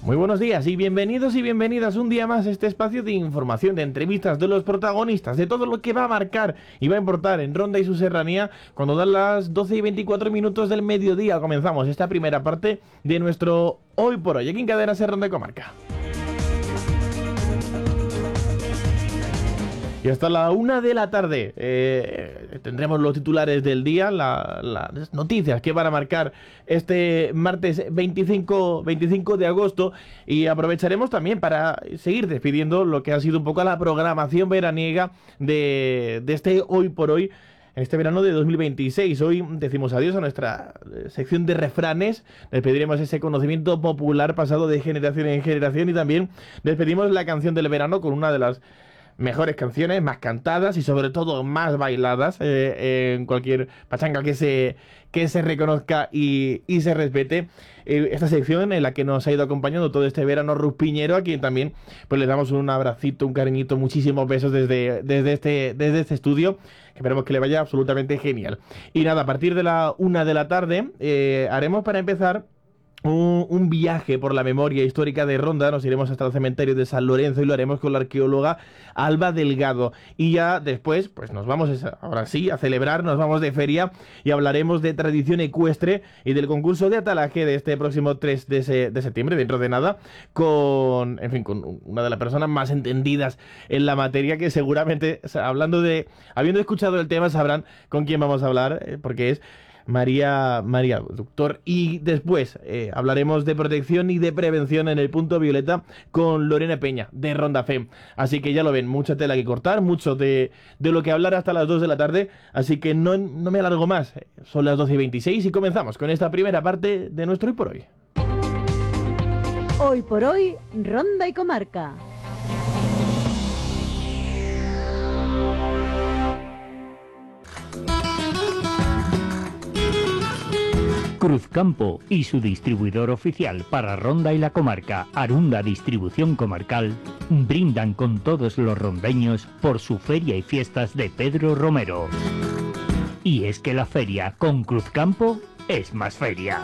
Muy buenos días y bienvenidos y bienvenidas un día más a este espacio de información, de entrevistas de los protagonistas, de todo lo que va a marcar y va a importar en Ronda y su serranía cuando dan las 12 y 24 minutos del mediodía. Comenzamos esta primera parte de nuestro Hoy por Hoy, aquí en Cadena Ser Ronda y Comarca. Y hasta la 1 de la tarde tendremos los titulares del día, las noticias que van a marcar este martes 25 de agosto, y aprovecharemos también para seguir despidiendo lo que ha sido un poco la programación veraniega de este Hoy por Hoy en este verano de 2026. Hoy decimos adiós a nuestra sección de refranes, despediremos ese conocimiento popular pasado de generación en generación y también despedimos la canción del verano con una de las mejores canciones, más cantadas y sobre todo más bailadas en cualquier pachanga que se reconozca y se respete. Esta sección en la que nos ha ido acompañando todo este verano Ruth Piñero, a quien también pues le damos un abracito, un cariñito, muchísimos besos desde este estudio, que esperemos que le vaya absolutamente genial. Y nada, a partir de la 1 de la tarde haremos para empezar un viaje por la memoria histórica de Ronda. Nos iremos hasta el cementerio de San Lorenzo y lo haremos con la arqueóloga Alba Delgado. Y ya después, pues nos vamos ahora sí a celebrar, nos vamos de feria y hablaremos de tradición ecuestre y del concurso de atalaje de este próximo 3 de septiembre, dentro de nada, con una de las personas más entendidas en la materia, que seguramente, habiendo escuchado el tema, sabrán con quién vamos a hablar, porque es María, doctor. Y después hablaremos de protección y de prevención en el punto violeta con Lorena Peña de Ronda Fe. Así que ya lo ven, mucha tela que cortar, mucho de lo que hablar hasta las 2 de la tarde. Así que no me alargo más. Son las 12:26 y comenzamos con esta primera parte de nuestro Hoy por Hoy. Hoy por Hoy, Ronda y Comarca. Cruzcampo y su distribuidor oficial para Ronda y la Comarca, Arunda Distribución Comarcal, brindan con todos los rondeños por su feria y fiestas de Pedro Romero. Y es que la feria con Cruzcampo es más feria.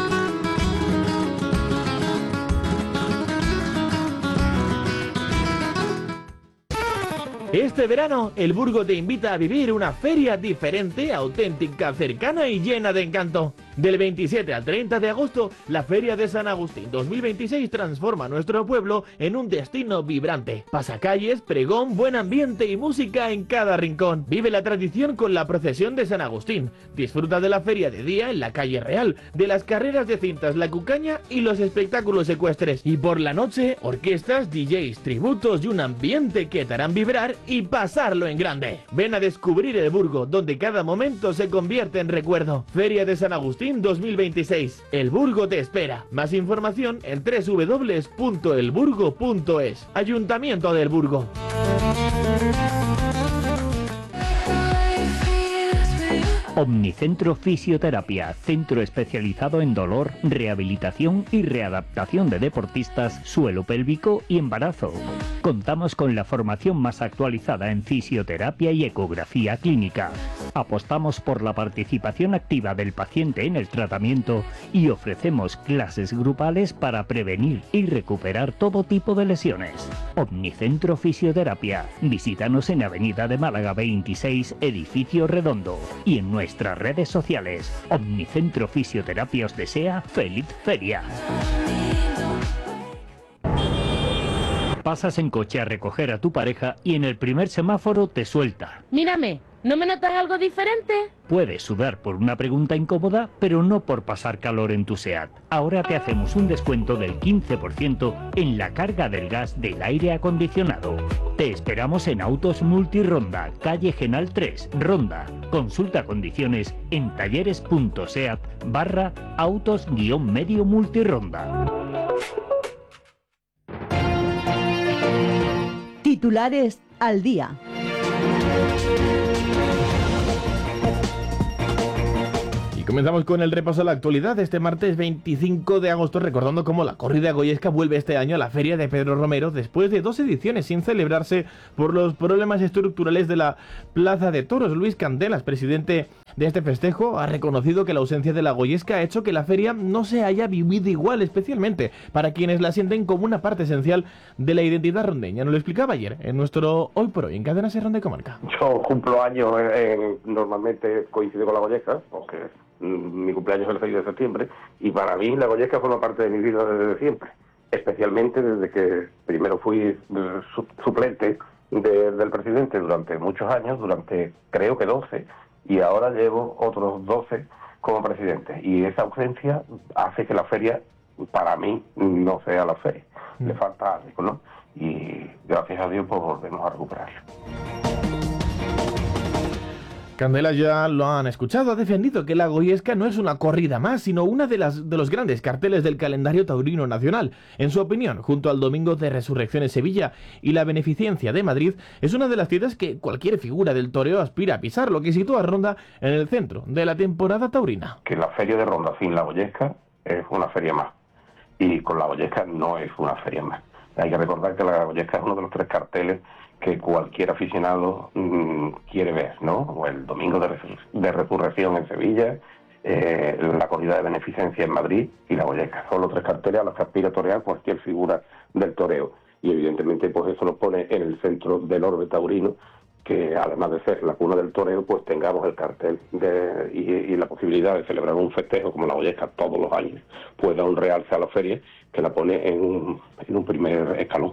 Este verano, el Burgo te invita a vivir una feria diferente, auténtica, cercana y llena de encanto. Del 27 al 30 de agosto, la Feria de San Agustín 2026 transforma nuestro pueblo en un destino vibrante. Pasacalles, pregón, buen ambiente y música en cada rincón. Vive la tradición con la procesión de San Agustín. Disfruta de la feria de día en la calle Real, de las carreras de cintas, la cucaña y los espectáculos ecuestres. Y por la noche, orquestas, DJs, tributos y un ambiente que te harán vibrar y pasarlo en grande. Ven a descubrir el Burgo, donde cada momento se convierte en recuerdo. Feria de San Agustín 2026. El Burgo te espera. Más información en www.elburgo.es. Ayuntamiento del Burgo. Omnicentro Fisioterapia, centro especializado en dolor, rehabilitación y readaptación de deportistas, suelo pélvico y embarazo. Contamos con la formación más actualizada en fisioterapia y ecografía clínica. Apostamos por la participación activa del paciente en el tratamiento y ofrecemos clases grupales para prevenir y recuperar todo tipo de lesiones. Omnicentro Fisioterapia. Visítanos en Avenida de Málaga 26, Edificio Redondo, y en nuestras redes sociales. Omnicentro Fisioterapia os desea feliz feria. Pasas en coche a recoger a tu pareja y en el primer semáforo te suelta. Mírame, ¿no me notas algo diferente? Puedes sudar por una pregunta incómoda, pero no por pasar calor en tu SEAT. Ahora te hacemos un descuento del 15% en la carga del gas del aire acondicionado. Te esperamos en Autos Multironda, calle Genal 3, Ronda. Consulta condiciones en talleres.seat/autos-medio multironda. Titulares al día. Comenzamos con el repaso a la actualidad de este martes 25 de agosto, recordando cómo la corrida goyesca vuelve este año a la Feria de Pedro Romero después de 2 ediciones sin celebrarse por los problemas estructurales de la Plaza de Toros. Luis Candelas, presidente de este festejo, ha reconocido que la ausencia de la goyesca ha hecho que la feria no se haya vivido igual, especialmente para quienes la sienten como una parte esencial de la identidad rondeña. Nos lo explicaba ayer en nuestro Hoy por Hoy en Cadena Ser Ronda y Comarca. Yo cumplo años, normalmente coincide con la goyesca, porque mi cumpleaños es el 6 de septiembre, y para mí la goyesca forma parte de mi vida desde siempre, especialmente desde que primero fui suplente del presidente durante muchos años, durante creo que 12, y ahora llevo otros 12 como presidente, y esa ausencia hace que la feria para mí no sea la feria, le falta algo, ¿no? Y gracias a Dios pues volvemos a recuperarlo. Candelas, ya lo han escuchado, ha defendido que la goyesca no es una corrida más, sino una de los grandes carteles del calendario taurino nacional. En su opinión, junto al Domingo de Resurrección en Sevilla y la Beneficencia de Madrid, es una de las citas que cualquier figura del toreo aspira a pisar, lo que sitúa a Ronda en el centro de la temporada taurina. Que la feria de Ronda sin la goyesca es una feria más, y con la goyesca no es una feria más. Hay que recordar que la goyesca es uno de los 3 carteles que cualquier aficionado quiere ver, ¿no? O el Domingo de Resurrección en Sevilla, la corrida de Beneficencia en Madrid y la goyesca. Son los 3 carteles a los que aspira a torear cualquier figura del toreo. Y evidentemente pues eso nos pone en el centro del orbe taurino, que además de ser la cuna del toreo, pues tengamos el cartel y la posibilidad de celebrar un festejo como la goyesca todos los años, pues da un realce a la feria que la pone en un primer escalón.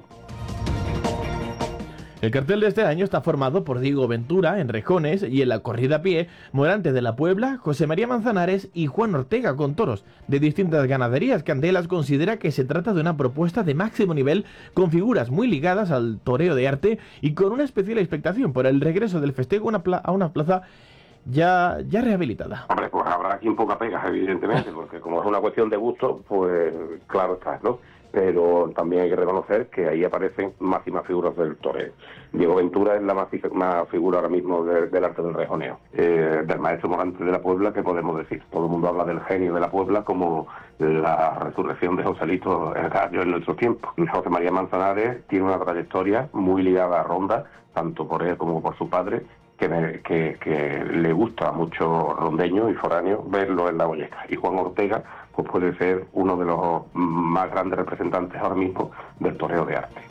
El cartel de este año está formado por Diego Ventura en rejones y en la corrida a pie, Morante de la Puebla, José María Manzanares y Juan Ortega con toros de distintas ganaderías. Candelas considera que se trata de una propuesta de máximo nivel con figuras muy ligadas al toreo de arte y con una especial expectación por el regreso del festejo a una plaza ya rehabilitada. Hombre, pues habrá quien poca pegas, evidentemente, porque como es una cuestión de gusto, pues claro está, ¿no? Pero también hay que reconocer que ahí aparecen máximas figuras del toreo. Diego Ventura es la máxima figura ahora mismo del arte del rejoneo. Del maestro Morante de la Puebla, ¿qué podemos decir? Todo el mundo habla del genio de la Puebla como la resurrección de Joselito el Gallo en nuestros tiempos. José María Manzanares tiene una trayectoria muy ligada a Ronda, tanto por él como por su padre, que le gusta mucho rondeño y foráneo verlo en la goyesca. Y Juan Ortega pues puede ser uno de los más grandes representantes ahora mismo del toreo de arte.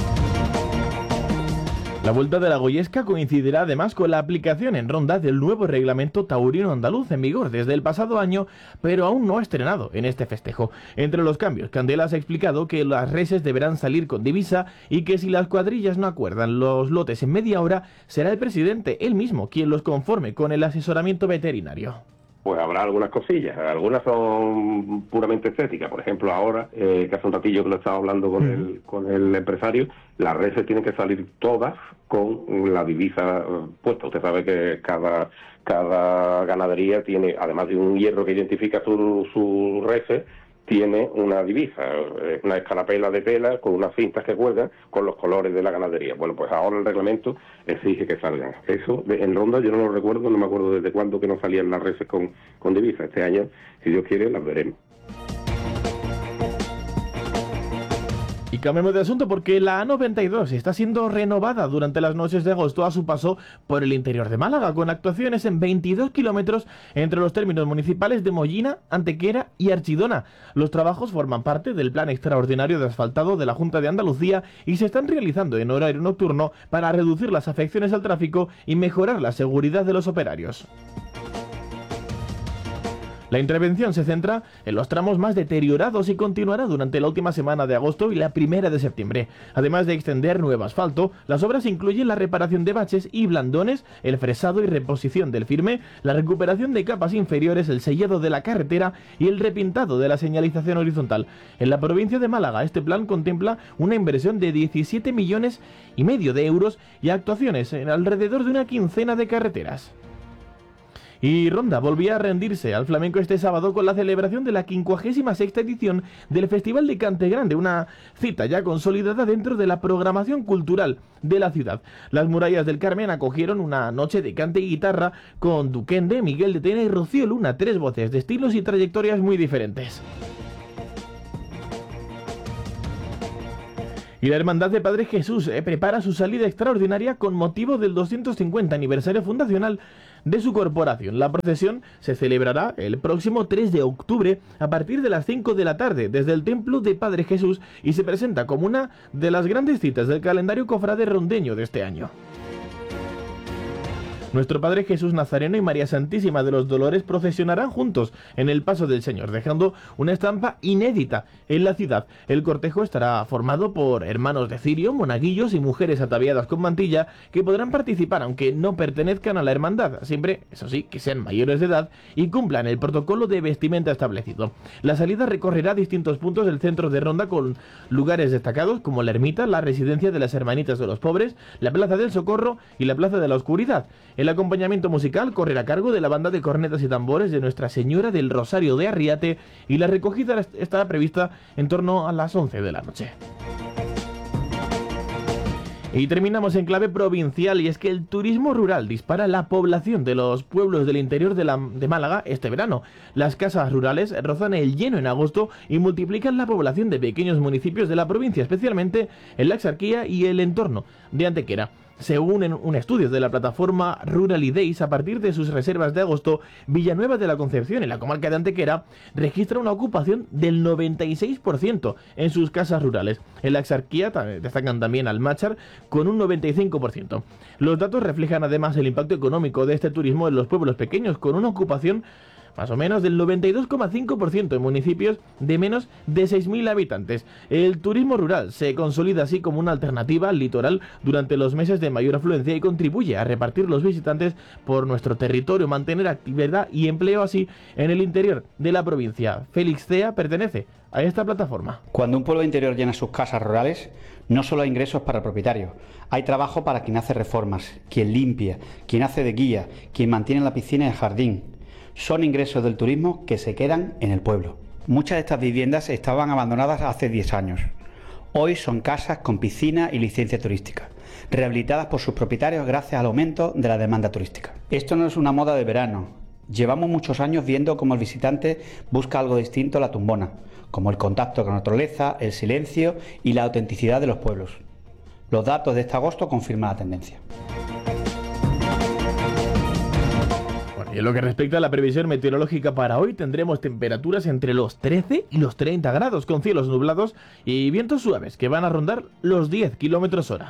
La vuelta de la goyesca coincidirá además con la aplicación en Ronda del nuevo reglamento taurino andaluz en vigor desde el pasado año, pero aún no estrenado en este festejo. Entre los cambios, Candelas ha explicado que las reses deberán salir con divisa y que si las cuadrillas no acuerdan los lotes en media hora, será el presidente él mismo quien los conforme con el asesoramiento veterinario. Pues habrá algunas cosillas, algunas son puramente estéticas. Por ejemplo, ahora, que hace un ratillo que lo estaba hablando con el empresario, las reses tienen que salir todas con la divisa puesta. Usted sabe que cada ganadería tiene, además de un hierro que identifica su reses, tiene una divisa, una escarapela de tela con unas cintas que cuelgan con los colores de la ganadería. Bueno, pues ahora el reglamento exige que salgan. Eso en Ronda yo no lo recuerdo, no me acuerdo desde cuándo que no salían las reses con divisa. Este año, si Dios quiere, las veremos. Y cambiemos de asunto porque la A92 está siendo renovada durante las noches de agosto a su paso por el interior de Málaga, con actuaciones en 22 kilómetros entre los términos municipales de Mollina, Antequera y Archidona. Los trabajos forman parte del plan extraordinario de asfaltado de la Junta de Andalucía y se están realizando en horario nocturno para reducir las afecciones al tráfico y mejorar la seguridad de los operarios. La intervención se centra en los tramos más deteriorados y continuará durante la última semana de agosto y la primera de septiembre. Además de extender nuevo asfalto, las obras incluyen la reparación de baches y blandones, el fresado y reposición del firme, la recuperación de capas inferiores, el sellado de la carretera y el repintado de la señalización horizontal. En la provincia de Málaga, este plan contempla una inversión de 17,5 millones de euros y actuaciones en alrededor de una quincena de carreteras. Y Ronda volvía a rendirse al flamenco este sábado con la celebración de la 56ª edición del Festival de Cante Grande, una cita ya consolidada dentro de la programación cultural de la ciudad. Las Murallas del Carmen acogieron una noche de cante y guitarra con Duquende, Miguel de Tena y Rocío Luna, 3 voces de estilos y trayectorias muy diferentes. Y la Hermandad de Padre Jesús prepara su salida extraordinaria con motivo del 250 aniversario fundacional de su corporación. La procesión se celebrará el próximo 3 de octubre a partir de las 5 de la tarde desde el Templo de Padre Jesús y se presenta como una de las grandes citas del calendario cofrade rondeño de este año. Nuestro Padre Jesús Nazareno y María Santísima de los Dolores procesionarán juntos en el Paso del Señor, dejando una estampa inédita en la ciudad. El cortejo estará formado por hermanos de cirio, monaguillos y mujeres ataviadas con mantilla que podrán participar aunque no pertenezcan a la hermandad, siempre, eso sí, que sean mayores de edad y cumplan el protocolo de vestimenta establecido. La salida recorrerá distintos puntos del centro de Ronda con lugares destacados como la ermita, la residencia de las Hermanitas de los Pobres, la Plaza del Socorro y la Plaza de la Oscuridad. El acompañamiento musical correrá a cargo de la banda de cornetas y tambores de Nuestra Señora del Rosario de Arriate y la recogida estará prevista en torno a las 11 de la noche. Y terminamos en clave provincial, y es que el turismo rural dispara la población de los pueblos del interior de Málaga este verano. Las casas rurales rozan el lleno en agosto y multiplican la población de pequeños municipios de la provincia, especialmente en la Exarquía y el entorno de Antequera. Según un estudio de la plataforma Rural Days, a partir de sus reservas de agosto, Villanueva de la Concepción, en la comarca de Antequera, registra una ocupación del 96% en sus casas rurales. En la Exarquía destacan también Almáchar con un 95%. Los datos reflejan además el impacto económico de este turismo en los pueblos pequeños, con una ocupación más o menos del 92,5% en municipios de menos de 6.000 habitantes. El turismo rural se consolida así como una alternativa al litoral durante los meses de mayor afluencia y contribuye a repartir los visitantes por nuestro territorio, mantener actividad y empleo así en el interior de la provincia. Félix Cea pertenece a esta plataforma. Cuando un pueblo interior llena sus casas rurales, no solo hay ingresos para el propietario, hay trabajo para quien hace reformas, quien limpia, quien hace de guía, quien mantiene la piscina y el jardín. Son ingresos del turismo que se quedan en el pueblo. Muchas de estas viviendas estaban abandonadas hace 10 años. Hoy son casas con piscina y licencia turística, rehabilitadas por sus propietarios gracias al aumento de la demanda turística. Esto no es una moda de verano. Llevamos muchos años viendo cómo el visitante busca algo distinto a la tumbona, como el contacto con la naturaleza, el silencio y la autenticidad de los pueblos. Los datos de este agosto confirman la tendencia. Y en lo que respecta a la previsión meteorológica para hoy, tendremos temperaturas entre los 13 y los 30 grados, con cielos nublados y vientos suaves que van a rondar los 10 km/h.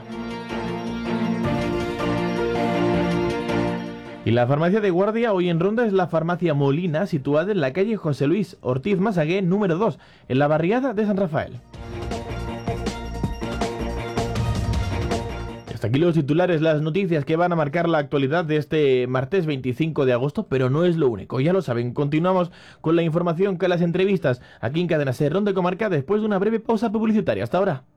Y la farmacia de guardia hoy en Ronda es la farmacia Molina, situada en la calle José Luis Ortiz Masagué, número 2, en la barriada de San Rafael. Hasta aquí los titulares, las noticias que van a marcar la actualidad de este martes 25 de agosto, pero no es lo único, ya lo saben. Continuamos con la información, con las entrevistas aquí en Cadena SER Ronda y Comarca después de una breve pausa publicitaria. Hasta ahora.